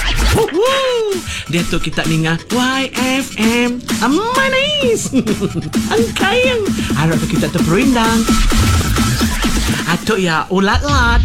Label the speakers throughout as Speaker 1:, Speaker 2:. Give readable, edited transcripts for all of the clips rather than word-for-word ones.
Speaker 1: Dia tu kita dengar YFM Manis. Angkayang harap tu kita terperindang. Atuk ya ulat-lat.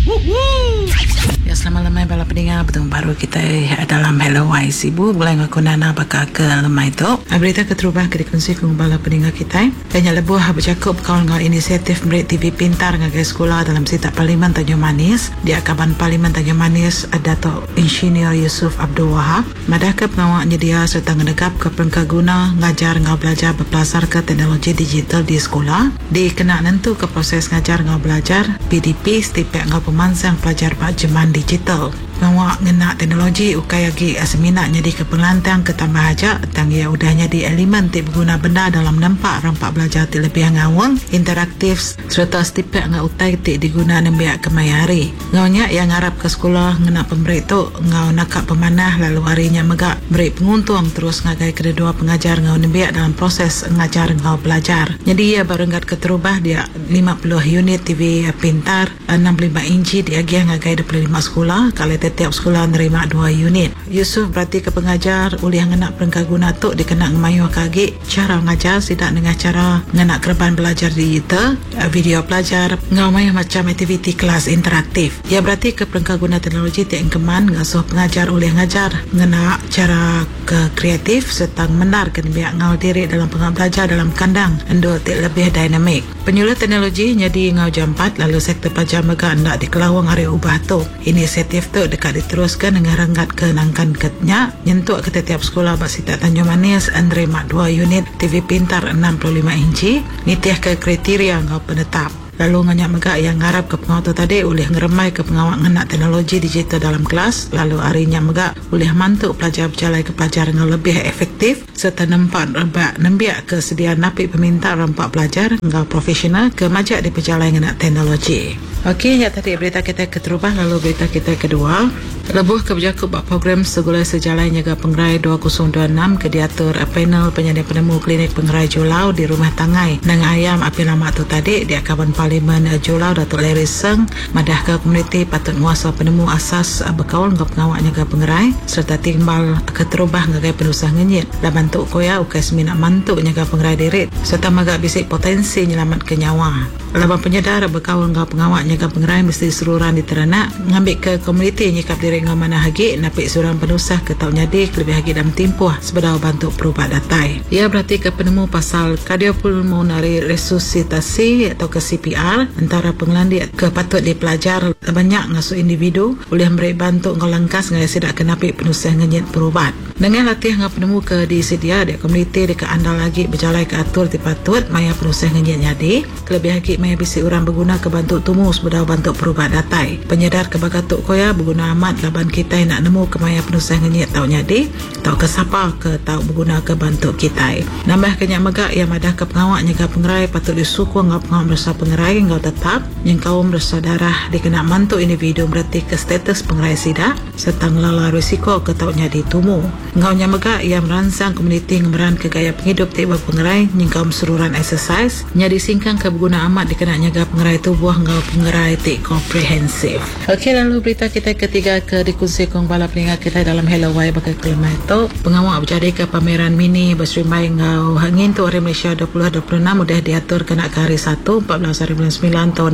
Speaker 1: Ya, selamat lemai bala pendengar bertemu baru kita dalam Hello YC Bu. Mulai ngaku Nana bakal ke lemai tu. Berita keterubah ke dikongsi kong bala pendengar kita. Banyak lebuh bercakap kawan ngau inisiatif Merit TV Pintar ngagai sekolah dalam sitak Parlimen Tanjung Manis. Di Akaban Parlimen Tanjung Manis Dato' Insinyur Yusuf Abdul Wahab. Madah ke pengawak nyedia serta ngenegap ke perengkah guna ngajar ngau belajar berpelasar ke teknologi digital di sekolah. Dikena nentu ke proses ngajar ngau belajar PDP setipek ngau pemansang pelajar Jeman digital. Ngawak ngena teknologi ukai lagi seminat jadi ke pengelantang ke tambah hajak tang ia udahnya di elemen tip berguna benda dalam nampak rampak belajar ti lebih ngawang interaktif serta stipek ngau utai ti diguna nembiak ke mayari. Ngawnya yang ngarap ke sekolah ngena pemberi tu ngau nakak pemanah lalu harinya megak beri penguntung terus ngagai kedua pengajar ngau nembiak dalam proses ngajar ngau belajar. Jadi ia barenggat keterubah dia 50 unit TV pintar 65 inci dia ngagai 25 sekolah kalau setiap sekolah menerima 2 unit. Yusuf berarti ke pengajar oleh ngena perengkah guna tu dikena ngemayu kagi cara mengajar sidak dengan cara ngena kerban belajar digital, video pelajar ngau mayu macam aktiviti kelas interaktif. Ia berarti ke perengkah guna teknologi tiang keman ngasuh pengajar oleh ngajar ngena cara ke kreatif serta menar ke biak ngau diri dalam pengajar belajar dalam kandang endo tik lebih dinamik. Penyuluh teknologi jadi ngau jam 4 lalu sektor pelajar mega hendak di Kelawang hari ubah tu. Inisiatif tu dekat diteruskan dengan renggat kenangkan ketnya nyentuk ke setiap sekolah Basita Tanjung Manis menerima 2 unit TV pintar 65 inci nitiah ke kriteria ngau penetap. Lalu nganyak megak yang ngarap ke pengawal tu tadi boleh ngeremai ke pengawal ngenak teknologi digital dalam kelas. Lalu harinya megak boleh mantuk pelajar berjalan ke pelajar yang lebih efektif serta nampak rebak nembiak ke sedia napik peminta rampak pelajar ngau profesional ke majak di perjalanan ngenak teknologi. Okey, ya tadi berita kita keterubah lalu berita kita kedua. Lebuh keberjakut bak program segulai sejalan jaga pengerai 2026 ke diatur panel penyedia penemu klinik pengerai Julau di Rumah Tangai. Nang ayam api lama tu tadi di Akaban Parlimen Julau Datuk Larry Seng madah ke komuniti patut nguasa penemu asas berkaul ngau pengawak jaga pengerai serta timbal keterubah ngagai penusah ngenyit. Dah bantuk koya ukai seminat mantuk jaga pengerai dirit serta magak bisik potensi nyelamat ke nyawa. Laban penyedar berkaul ngau pengawak jaga pengerai mesti seluruhan diterenak ngambil ke komuniti nyikap diri ngau mana hagi napik seorang penusah ke tau nyadi lebih hagi dalam timpuh sebedau bantu perubat datai. Ia berarti ke penemu pasal cardiopulmonary resusitasi atau ke CPR antara pengelandi ke patut dipelajar banyak ngasuh individu boleh memberi bantu ngau langkas ngaya sidak ke napik penusah ngenyit perubat. Dengan latih ngau penemu ke disedia di komuniti di ke andal lagi berjalan ke atur dipatut maya penusah ngenyit nyadi lebih hagi maya bisi orang berguna ke bantu tumu sebedau bantu perubat datai. Penyedar ke bagatuk koya berguna amat laban kita nak nemu kemaya penusah ngenyit tau nyadi tau ke siapa ke tau berguna ke bantu kita. Nambah kenyak megak yang madah ke pengawak nyaga pengerai patut disukung ngau pengawak berasa pengerai ngau tetap yang kaum berasa darah dikena mantu individu berarti ke status pengerai sidak serta ngelala risiko ke tau nyadi tumu. Ngau nyamegak yang merangsang komuniti ngemeran ke gaya penghidup tiba pengerai yang kaum seruran exercise nyadi singkang ke berguna amat dikena nyaga pengerai tubuh ngau pengerai tik komprehensif. Okey, lalu berita kita ketiga ke dikongsi kong bala pendengar kita dalam Hello Y bakal kelima itu pengawak berjadi ke pameran mini berserimai ngau hangin tu hari Malaysia 2026 udah diatur kena ke hari 1 14 hari bulan 9 tahun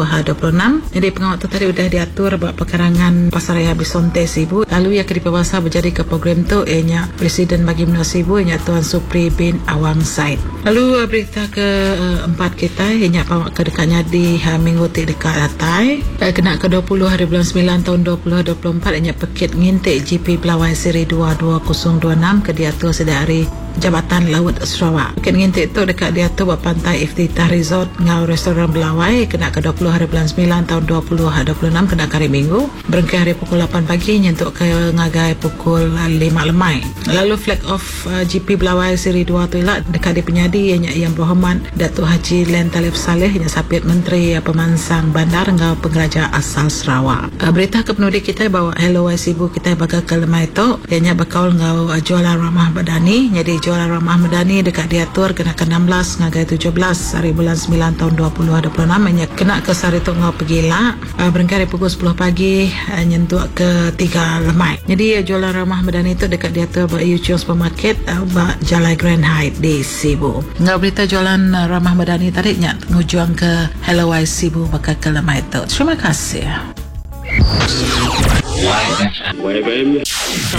Speaker 1: 2026. Jadi pengawak tu tadi udah diatur buat pekarangan Pasaraya Bisonte Sibu. Lalu ia ke dipawasa berjadi ke program tu ianya Presiden bagi Menua Sibu ianya Tuan Supri bin Awang Said. Lalu berita ke empat kita ianya pawak ke dekatnya di minggu tik dekat datai kena ke 20 hari bulan 9 tahun 2024 ianya pekit ngintik GP Belawai seri 22026 ke diatur setiap hari Jabatan Laut Sarawak. Pekit ngintik tu dekat diatur buat pantai Iftitah Resort ngau restoran Belawai kena ke 20 hari bulan 9 tahun 2026 kena ke hari Minggu berengkai hari pukul 8 pagi nyentuk ke ngagai pukul 5 lemai. Lalu flag off GP Belawai seri 2 tu ilah dekat di penyadi ianya Yang Berhormat Datuk Haji Len Talib Saleh ianya Sapit Menteri Pemansang Bandar ngau penggeraja asal Sarawak. Berita ke penulis kita bahawa Hello Y Sibu kita bakal ke lemai tu ianya bakal ngau jualan ramah badani jadi
Speaker 2: jualan Ramah Madani dekat diatur kena ke 16 ngagai 17 hari bulan 9 tahun 2026 kena ke Sari Tungau pergi lah berengkari pukul 10 pagi nyentuh ke 3 lemai. Jadi jualan Ramah Madani itu dekat diatur buat Yuchong Supermarket buat Jalan Grand Height di Sibu. Nggak berita jualan Ramah Madani tadi nyak ngujuang ke Hello Wise Sibu bakal ke lemai itu. Terima kasih.